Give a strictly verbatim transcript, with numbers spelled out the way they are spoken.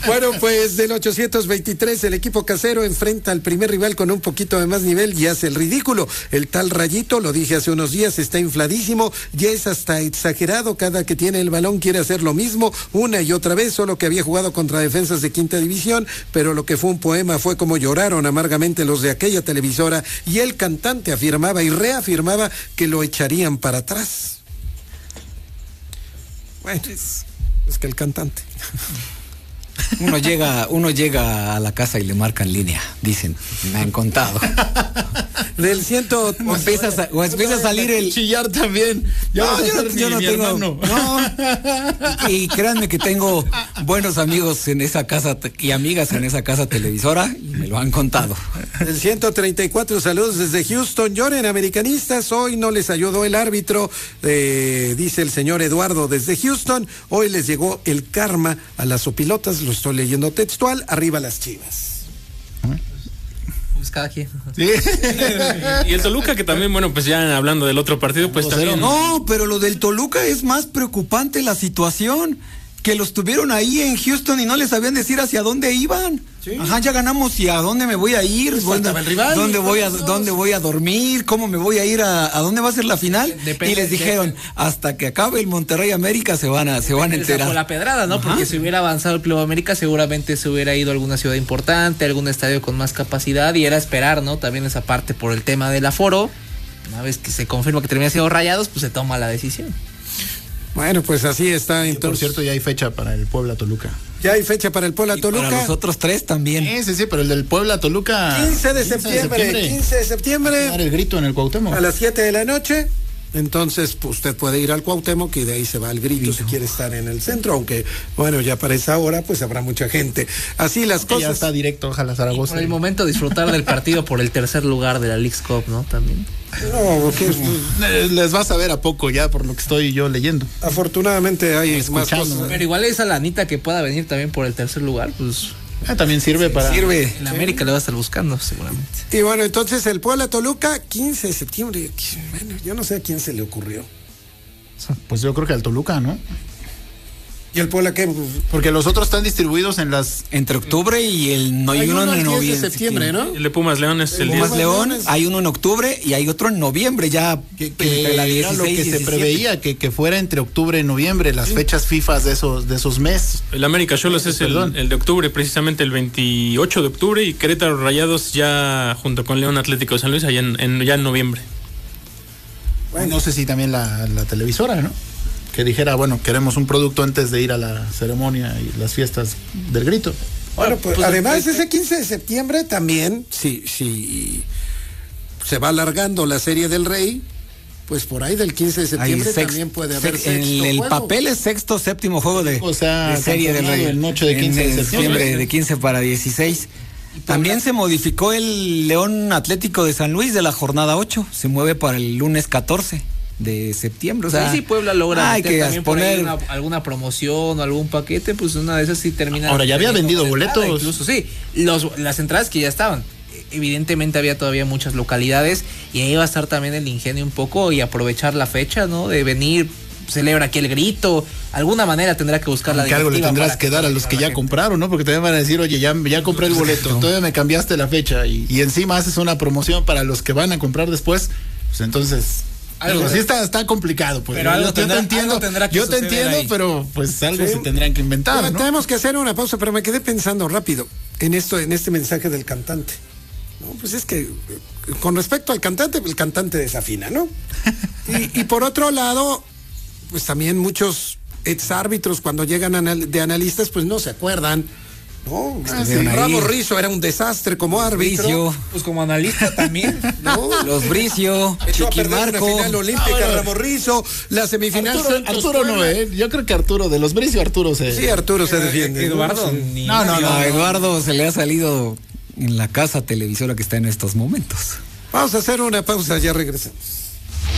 Bueno, pues del ochocientos veintitrés el equipo casero enfrenta al primer rival con un poquito de más nivel y hace el ridículo. El tal Rayito, lo dije hace unos días, está infladísimo, ya es hasta exagerado, cada que tiene el balón quiere hacer lo mismo una y otra vez, solo que había jugado contra defensas de quinta división, pero lo que fue un poema fue como lloraron amargamente los de aquella televisora y el cantante afirmaba y reafirmaba que lo echarían para atrás. Bueno, es, es que el cantante... Uno llega, uno llega a la casa y le marcan línea, dicen, me han contado. Del ciento o empieza a, o empieza a salir el chillar también. Yo no, yo no, yo no tengo, no. Y créanme que tengo buenos amigos en esa casa y amigas en esa casa televisora y me lo han contado. Del ciento treinta y cuatro, saludos desde Houston. Lloren, americanistas, hoy no les ayudó el árbitro, eh, dice el señor Eduardo desde Houston. Hoy les llegó el karma a las opilotas. Lo estoy leyendo textual, arriba las Chivas. Pues cada quien. Sí. Y el Toluca, que también, bueno, pues ya hablando del otro partido, pues también... No, pero lo del Toluca es más preocupante la situación, que los tuvieron ahí en Houston y no les sabían decir hacia dónde iban. Sí. Ajá, ya ganamos, ¿y a dónde me voy a ir? Pues ¿Dónde, el rival, ¿dónde, voy a, ¿Dónde voy a dormir? ¿Cómo me voy a ir? ¿A, a dónde va a ser la final? Depende, y les dijeron, de... hasta que acabe el Monterrey América se van a, se van a enterar. Por la pedrada, ¿no? Ajá. Porque si hubiera avanzado el Club América seguramente se hubiera ido a alguna ciudad importante, algún estadio con más capacidad y era esperar, ¿no? También esa parte por el tema del aforo. Una vez que se confirma que termina siendo Rayados, pues se toma la decisión. Bueno, pues así está. Entonces, por cierto, ya hay fecha para el Puebla Toluca. Ya hay fecha para el Puebla Toluca. Para los otros tres también. Sí, sí, sí, pero el del Puebla Toluca. quince de septiembre. quince de septiembre. Dar el grito en el Cuauhtémoc. A las siete de la noche. Entonces, pues, usted puede ir al Cuauhtémoc y de ahí se va al grito si quiere estar en el centro, aunque, bueno, ya para esa hora, pues habrá mucha gente. Así las cosas. Ya está directo, ojalá Zaragoza. Y por el momento disfrutar del partido por el tercer lugar de la Leagues Cup, ¿no? También. No, porque les vas a ver a poco ya por lo que estoy yo leyendo. Afortunadamente hay más cosas. Pero igual esa lanita que pueda venir también por el tercer lugar, pues... Ah, también sirve sí, para... Sirve. En América sí. Le va a estar buscando, seguramente. Y bueno, entonces el Puebla Toluca, quince de septiembre. Bueno, yo no sé a quién se le ocurrió. Pues yo creo que al Toluca, ¿no? ¿Y el Puebla qué? Porque los otros están distribuidos en las... Entre octubre y el... No hay, hay uno, uno en noviembre. de septiembre, ¿no? El de Pumas León es el, el Pumas León, hay uno en octubre y hay otro en noviembre, ya que, que la dieciséis, era lo que diecisiete. Se preveía, que, que fuera entre octubre y noviembre, las sí. fechas FIFA de esos, de esos meses. El América Xolos es el, el de octubre, precisamente el veintiocho de octubre, y Querétaro Rayados ya junto con León Atlético de San Luis, allá en, en, ya en noviembre. Bueno, no sé si también la, la televisora, ¿no? Que dijera, bueno, queremos un producto antes de ir a la ceremonia y las fiestas del grito. Bueno, pues, pues además ese quince de septiembre también, si, si se va alargando la Serie del Rey, pues por ahí del quince de septiembre sex, también puede haber sex, sexto En el juego. Papel es sexto, séptimo juego de, o sea, de Serie del Rey. En noche de quince en de septiembre. De quince para dieciséis. También se modificó el León Atlético de San Luis de la jornada ocho, se mueve para el lunes catorce de septiembre, o sea, sí, sí, Puebla logra hay que también poner una, alguna promoción o algún paquete, pues una de esas sí termina. Ahora ya había vendido boletos, entrada, incluso sí, los, las entradas que ya estaban. Evidentemente había todavía muchas localidades y ahí va a estar también el ingenio un poco y aprovechar la fecha, ¿no? De venir, celebra aquí el grito, alguna manera tendrá que buscar la directiva. Algo le tendrás que, que dar a los que ya gente. compraron, ¿no? Porque también van a decir, oye, ya, ya compré el boleto, todavía me cambiaste la fecha y, y encima haces una promoción para los que van a comprar después, pues entonces... Algo sí está, está complicado, pues. Pero algo yo tendrá, te entiendo, algo yo te entiendo, ahí. Pero pues algo sí. se tendrán que inventar, bueno, ¿no? Tenemos que hacer una pausa, pero me quedé pensando rápido en esto, en este mensaje del cantante. No, pues es que con respecto al cantante, el cantante desafina, ¿no? Y, y por otro lado, pues también muchos exárbitros cuando llegan anal- de analistas, pues no se acuerdan. No, ah, sí. Ramos Rizzo era un desastre como árbitro. Bricio. Pues como analista también. ¿No? Los Bricio, Chiquimarco. La final olímpica, ah, bueno. Ramos Rizzo, la semifinal. Arturo, Arturo no, ¿eh? Yo creo que Arturo, de los Bricio, Arturo se. Sí, Arturo se defiende. Eduardo. ¿no? Ni no, no, no, no. Eduardo se le ha salido en la casa televisora que está en estos momentos. Vamos a hacer una pausa, ya regresamos.